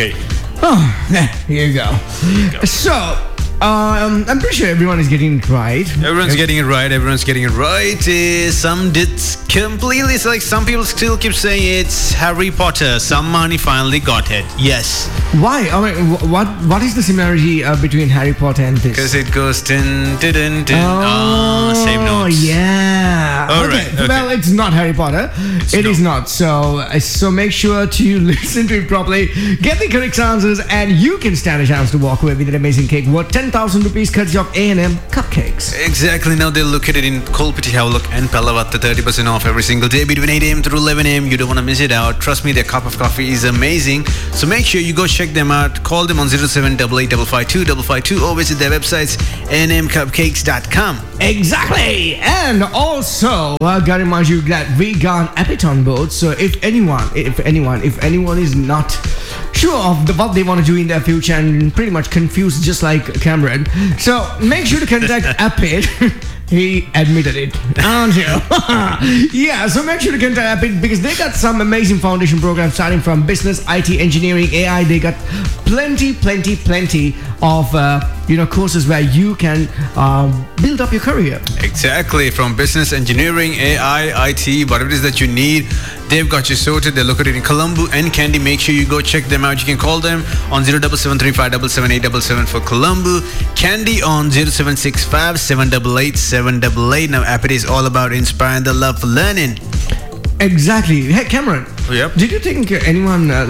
Okay. Oh, here you go. So, I'm pretty sure everyone is getting it right. Everyone's getting it right. Some did completely. It's like some people still keep saying it's Harry Potter. Someone finally got it. Yes. Why? I mean, what is the similarity between Harry Potter and this? Because it goes din din din din. Same Oh, notes. yeah. All Okay. right, okay. Well, it's not Harry Potter. It is not. So make sure to listen to it properly. Get the correct answers, and you can stand a chance to walk away with an amazing cake worth 10,000 rupees, courtesy of A&M Cupcakes. Exactly. Now they're located in Kolpiti, Havelock and Pallavatta. 30% off every single day between 8 a.m. through 11 a.m. You don't want to miss it out. Trust me, their cup of coffee is amazing. So make sure you go check them out. Call them on 0788552552 or visit their websites nmcupcakes.com. Exactly. And also, gotta remind you that we got Epic on board. So if anyone is not sure of what they want to do in their future and pretty much confused just like Cameron, so make sure to contact Epic. He admitted it, aren't you? Yeah, so make sure to contact Epic because they got some amazing foundation programs starting from business, IT, engineering, AI. They got plenty of courses where you can build up your career. Exactly. From business, engineering, AI, IT, whatever it is that you need, they've got you sorted. They're located in Colombo and Kandy. Make sure you go check them out. You can call them on 0773577877 for Colombo, Kandy on 0765788788. Now, Appity is all about inspiring the love for learning. Exactly. Hey, Cameron. Oh, yep. Did you think anyone No,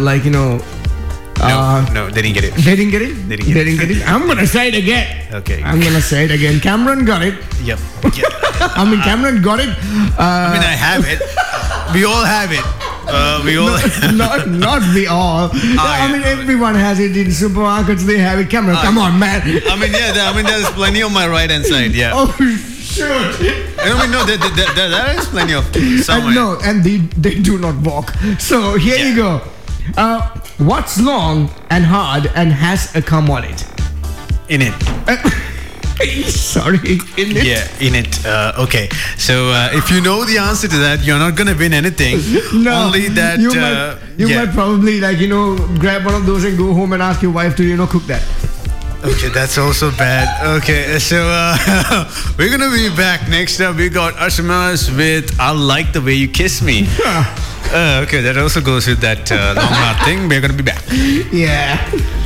they didn't get it. They didn't get it? They didn't get it. I'm gonna say it again. Okay. I'm gonna say it again. Cameron got it. Yep. I mean, Cameron got it. I have it. We all have it. We all. Not we all. I mean, everyone has it in supermarkets. They have it. Cameron, come on, man. There's plenty on my right hand side. Yeah. Oh, shoot. There is plenty of somewhere. No, and they do not walk. So here you go. What's long and hard and has a cum on it? In it. Sorry, in it? Yeah, in it. Okay. So if you know the answer to that, you're not going to win anything. No. Only that... You might probably, grab one of those and go home and ask your wife to, cook that. Okay, that's also bad. Okay, so we're going to be back. Next up, we got Ashimas with I Like the Way You Kiss Me. Okay, that also goes with that long hard thing. We're going to be back. Yeah.